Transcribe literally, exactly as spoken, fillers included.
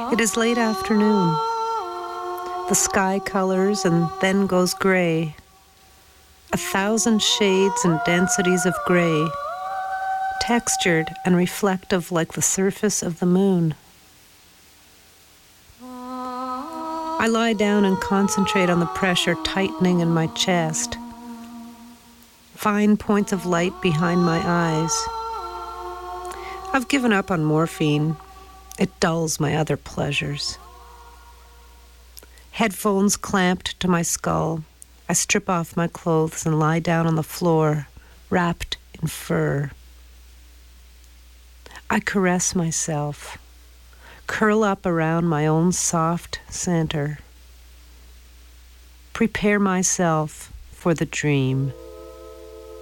It is late afternoon. The sky colors and then goes gray. A thousand shades and densities of gray, textured and reflective like the surface of the moon. I lie down and concentrate on the pressure tightening in my chest. Fine points of light behind my eyes. I've given up on morphine. It dulls my other pleasures. Headphones clamped to my skull. I strip off my clothes and lie down on the floor, wrapped in fur. I caress myself, curl up around my own soft center. Prepare myself for the dream.